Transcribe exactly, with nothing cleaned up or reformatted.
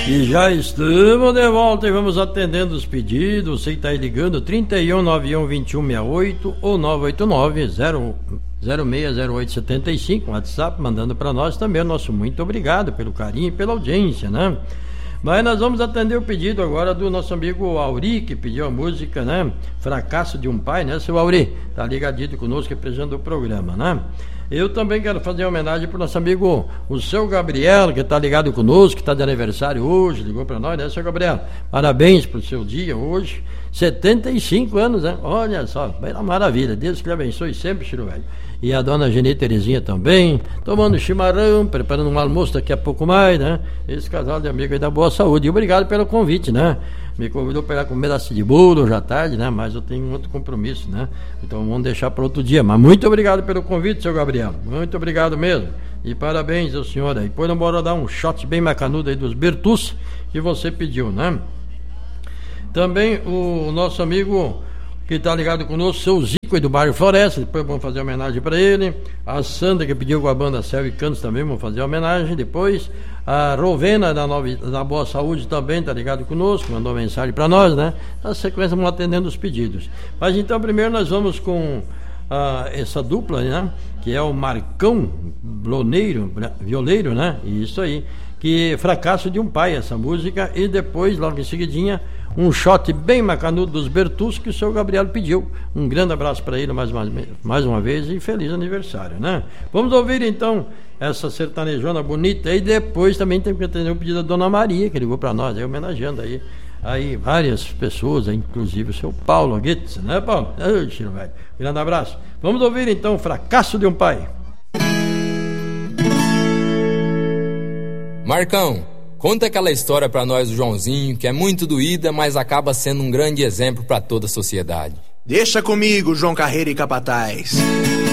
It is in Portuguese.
E já estamos de volta e vamos atendendo os pedidos. Você está aí ligando trinta e um, noventa e um, vinte e um, sessenta e oito ou nove oito nove, zero seis zero oito sete cinco, WhatsApp, mandando para nós também o nosso muito obrigado pelo carinho e pela audiência, né? Mas nós vamos atender o pedido agora do nosso amigo Auri, que pediu a música, né? Fracasso de um Pai, né, seu Auri? Tá ligadito conosco, representando o programa, né? Eu também quero fazer uma homenagem para o nosso amigo, o seu Gabriel, que está ligado conosco, que está de aniversário hoje, ligou para nós, né, seu Gabriel? Parabéns para o seu dia hoje, setenta e cinco anos, né? Olha só, uma maravilha, Deus que lhe abençoe sempre, Chiro Velho. E a dona Geni Terezinha também, tomando chimarrão, preparando um almoço daqui a pouco mais, né? Esse casal de amigos aí da boa saúde. E obrigado pelo convite, né? Me convidou para ir lá com um pedaço de bolo hoje à tarde, né? Mas eu tenho um outro compromisso, né? Então vamos deixar para outro dia. Mas muito obrigado pelo convite, seu Gabriel. Muito obrigado mesmo. E parabéns ao senhor aí. Depois nós bora dar um shot bem macanudo aí dos Bertus que você pediu, né? Também o nosso amigo que está ligado conosco, seu Zico aí do bairro Floresta, depois vamos fazer homenagem para ele. A Sandra, que pediu com a banda Céu e Cantos, também vamos fazer homenagem depois. A Rovena da, Nova, da Boa Saúde também está ligado conosco, mandou mensagem para nós, né? Na sequência vamos atendendo os pedidos. Mas então primeiro nós vamos com ah, essa dupla, né? Que é o Marcão Bloneiro, Violeiro, né? Isso aí. Que Fracasso de um Pai, essa música. E depois, logo em seguidinha, um shot bem macanudo dos Bertus que o seu Gabriel pediu. Um grande abraço para ele mais uma, mais uma vez e feliz aniversário, né? Vamos ouvir então essa sertanejona bonita e depois também tem que atender o pedido da Dona Maria, que ligou para nós, aí homenageando aí, aí várias pessoas, inclusive o seu Paulo Guedes, né, Paulo? Ai, Chiro velho. Grande abraço. Vamos ouvir então Fracasso de um Pai. Marcão, conta aquela história pra nós do Joãozinho, que é muito doída, mas acaba sendo um grande exemplo pra toda a sociedade. Deixa comigo, João Carreira e Capataz.